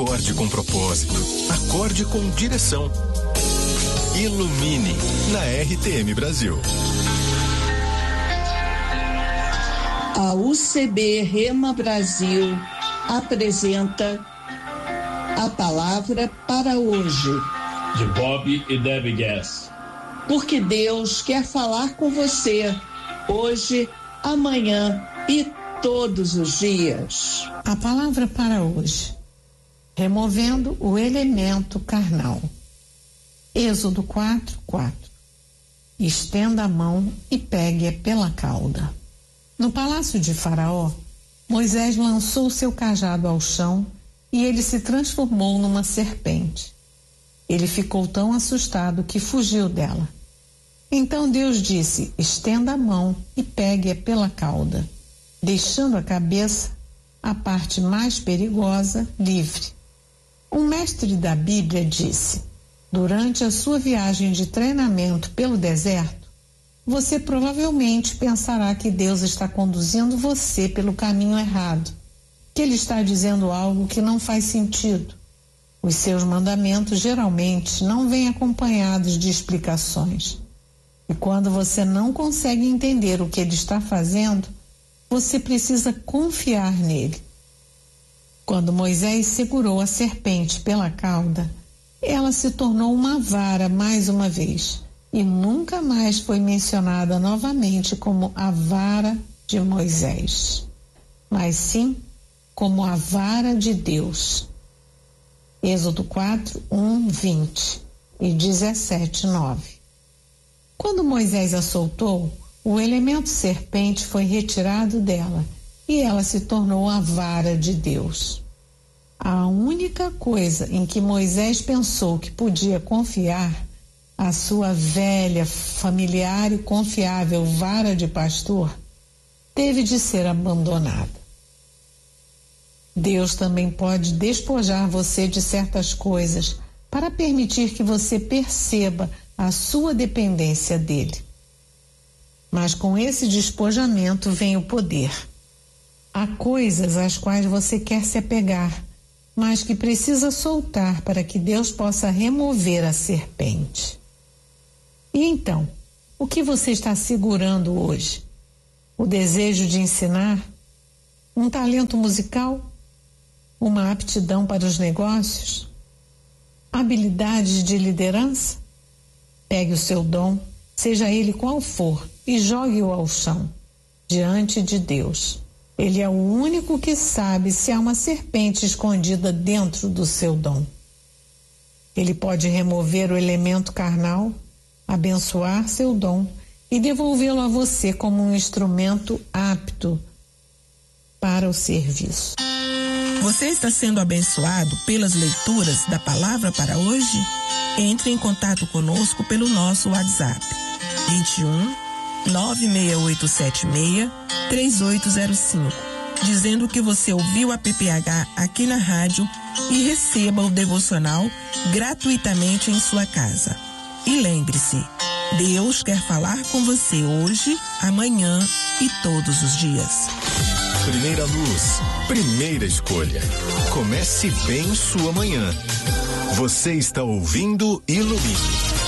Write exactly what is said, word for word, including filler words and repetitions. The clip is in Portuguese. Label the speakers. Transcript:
Speaker 1: Acorde com propósito. Acorde com direção. Ilumine na R T M Brasil.
Speaker 2: A U C B Rema Brasil apresenta a palavra para hoje.
Speaker 3: De Bob e Debbie Gass.
Speaker 2: Porque Deus quer falar com você hoje, amanhã e todos os dias.
Speaker 4: A palavra para hoje: removendo o elemento carnal. Êxodo quatro, quatro. Estenda a mão e pegue-a pela cauda. No palácio de Faraó, Moisés lançou seu cajado ao chão e ele se transformou numa serpente. Ele ficou tão assustado que fugiu dela. Então Deus disse: estenda a mão e pegue-a pela cauda, deixando a cabeça, a parte mais perigosa, livre. Um mestre da Bíblia disse: durante a sua viagem de treinamento pelo deserto, você provavelmente pensará que Deus está conduzindo você pelo caminho errado, que Ele está dizendo algo que não faz sentido. Os seus mandamentos geralmente não vêm acompanhados de explicações. E quando você não consegue entender o que Ele está fazendo, você precisa confiar nele. Quando Moisés segurou a serpente pela cauda, ela se tornou uma vara mais uma vez e nunca mais foi mencionada novamente como a vara de Moisés, mas sim como a vara de Deus. Êxodo quatro, um, vinte e dezessete, nove. Quando Moisés a soltou, o elemento serpente foi retirado dela e ela se tornou a vara de Deus. A única coisa em que Moisés pensou que podia confiar, a sua velha, familiar e confiável vara de pastor, teve de ser abandonada. Deus também pode despojar você de certas coisas para permitir que você perceba a sua dependência dele. Mas com esse despojamento vem o poder. Há coisas às quais você quer se apegar, mas que precisa soltar para que Deus possa remover a serpente. E então, o que você está segurando hoje? O desejo de ensinar? Um talento musical? Uma aptidão para os negócios? Habilidades de liderança? Pegue o seu dom, seja ele qual for, e jogue-o ao chão, diante de Deus. Ele é o único que sabe se há uma serpente escondida dentro do seu dom. Ele pode remover o elemento carnal, abençoar seu dom e devolvê-lo a você como um instrumento apto para o serviço.
Speaker 5: Você está sendo abençoado pelas leituras da palavra para hoje? Entre em contato conosco pelo nosso WhatsApp vinte e um, nove seis oito sete seis, três oito zero cinco, dizendo que você ouviu a P P H aqui na rádio e receba o devocional gratuitamente em sua casa. E lembre-se, Deus quer falar com você hoje, amanhã e todos os dias.
Speaker 1: Primeira luz, primeira escolha. Comece bem sua manhã. Você está ouvindo Ilumine.